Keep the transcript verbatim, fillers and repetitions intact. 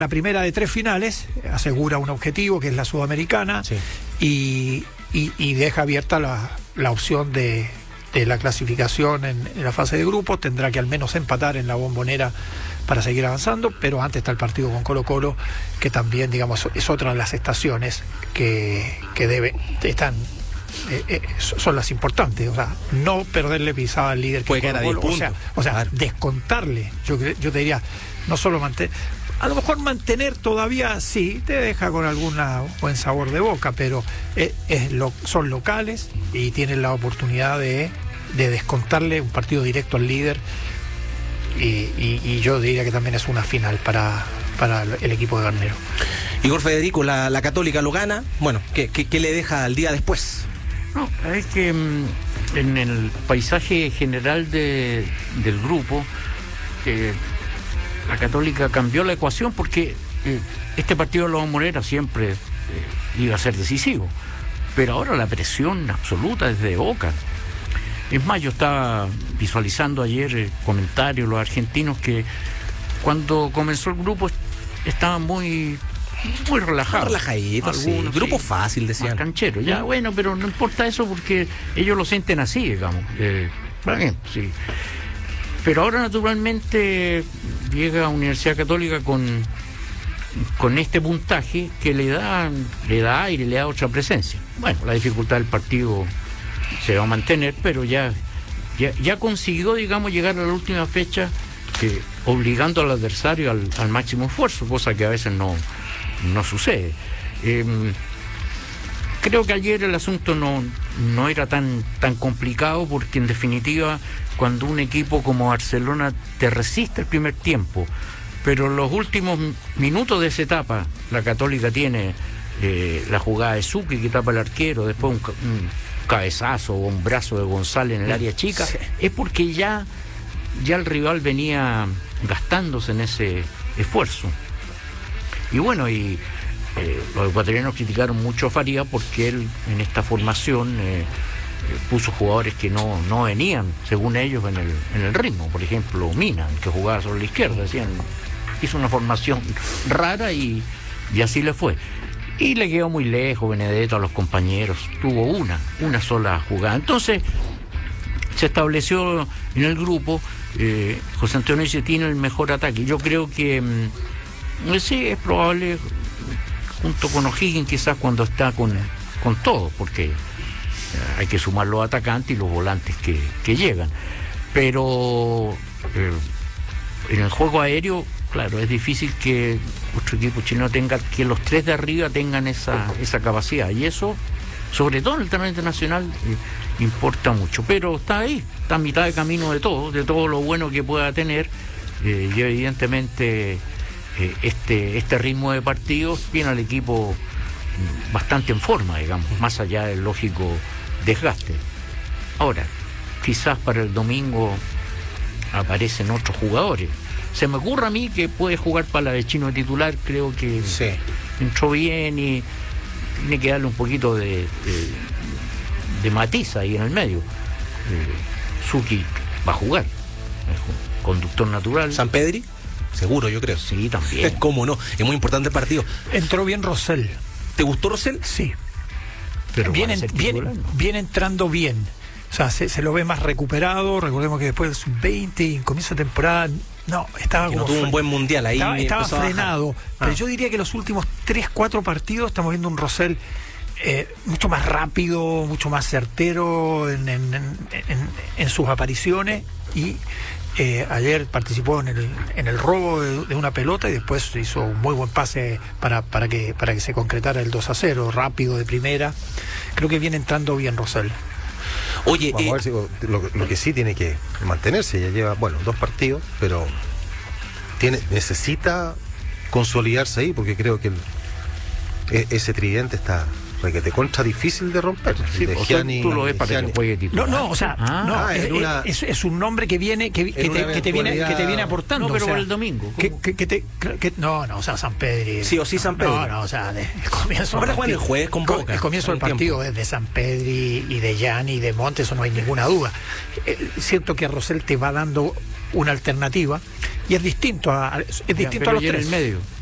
La primera de tres finales asegura un objetivo que es la Sudamericana, sí. y, y, y deja abierta la, la opción de, de la clasificación en, en la fase de grupos. Tendrá que al menos empatar en la Bombonera para seguir avanzando, pero antes está el partido con Colo-Colo, que también, digamos, es otra de las estaciones que, que debe, están, eh, eh, son las importantes. O sea, no perderle pisada al líder que puede quedar a diez puntos. O sea, o sea descontarle. Yo, yo te diría, no solo mantener, a lo mejor mantener todavía sí, te deja con algún buen sabor de boca, pero es, es lo, son locales y tienen la oportunidad de, de descontarle un partido directo al líder, y, y, y yo diría que también es una final para, para el equipo de Garnero. Igor Federico, la, la Católica lo gana, bueno, ¿qué, qué, qué le deja al día después? No, es que en el paisaje general de, del grupo, eh, la Católica cambió la ecuación porque eh, este partido de la Bombonera siempre eh, iba a ser decisivo, pero ahora la presión absoluta es de Boca. Es más, yo estaba visualizando ayer eh, comentarios los argentinos que cuando comenzó el grupo estaban muy muy relajados, relajaditos, sí. Grupo sí, fácil, decían, canchero, ya, bueno, pero no importa eso porque ellos lo sienten así, digamos, eh, bien, sí. Pero ahora naturalmente llega a Universidad Católica con, con este puntaje que le da, le da aire, le da otra presencia. Bueno, la dificultad del partido se va a mantener, pero ya, ya, ya consiguió, digamos, llegar a la última fecha, que, obligando al adversario al, al máximo esfuerzo, cosa que a veces no, no sucede. Eh, creo que ayer el asunto no, no era tan, tan complicado, porque en definitiva, cuando un equipo como Barcelona te resiste el primer tiempo, pero en los últimos minutos de esa etapa, la Católica tiene eh, la jugada de Zucchi que tapa el arquero, después un, un cabezazo o un brazo de González en el área chica, sí. Es porque ya, ya el rival venía gastándose en ese esfuerzo. Y bueno, y eh, los ecuatorianos criticaron mucho a Farías porque él en esta formación eh, puso jugadores que no, no venían, según ellos, en el, en el ritmo. Por ejemplo, Mina, que jugaba sobre la izquierda, decían, hizo una formación rara y, y así le fue. Y le quedó muy lejos Benedetto a los compañeros, tuvo una, una sola jugada. Entonces, se estableció en el grupo, eh, José Antonio dice, tiene el mejor ataque. Yo creo que mm, sí, es probable, junto con O'Higgins quizás, cuando está con, con todo, porque hay que sumar los atacantes y los volantes que, que llegan. Pero eh, en el juego aéreo, claro, es difícil que otro equipo chileno tenga, que los tres de arriba tengan esa, esa capacidad. Y eso, sobre todo en el terreno internacional, eh, importa mucho. Pero está ahí, está a mitad de camino de todo, de todo lo bueno que pueda tener. Eh, y evidentemente eh, este, este ritmo de partidos tiene al equipo bastante en forma, digamos, más allá del lógico desgaste. Ahora, quizás para el domingo aparecen otros jugadores. Se me ocurre a mí que puede jugar para la de Chino de titular, creo que sí. Entró bien y tiene que darle un poquito de, de, de matiz ahí en el medio. Eh, Zucchi va a jugar, es conductor natural. ¿San Pedri? Seguro, yo creo. Sí, también. ¿Cómo no? Es muy importante el partido. Entró bien Rosell. ¿Te gustó Rosell? Sí. Pero viene, viene, titular, ¿no? viene entrando bien. O sea, se, se lo ve más recuperado. Recordemos que después del sub veinte, en comienzo de temporada, no, estaba que como... no tuvo un buen mundial ahí. Estaba, estaba frenado. Ah. Pero yo diría que los últimos tres, cuatro partidos estamos viendo un Rosell eh, mucho más rápido, mucho más certero en, en, en, en, en sus apariciones. Y eh, ayer participó en el, en el robo de, de una pelota y después hizo un muy buen pase para, para, que, para que se concretara el dos a cero, rápido, de primera. Creo que viene entrando bien Rosell. Oye, vamos eh, a ver si lo, lo que sí tiene que mantenerse, ya lleva, bueno, dos partidos, pero tiene necesita consolidarse ahí, porque creo que el, ese tridente está requete contra difícil de romper. Sí, de o sea, Gianni, tú lo ves para que juegue titular. No, no, o sea, ah, no, ah, es, una, es, es un nombre que viene que, que, te, que te viene que te viene aportando. No, pero o sea, por el domingo. Que, que, que te, que, no, no, o sea, San Pedri. Sí o sí San Pedri. No, no, o sea, de, el comienzo. Ahora juegan el jueves con Boca. El comienzo del partido es de San Pedri y de Gianni y de Montes, eso no hay ninguna duda. Eh, siento que Rosell te va dando una alternativa y es distinto a es distinto ya, a los tres. En el medio.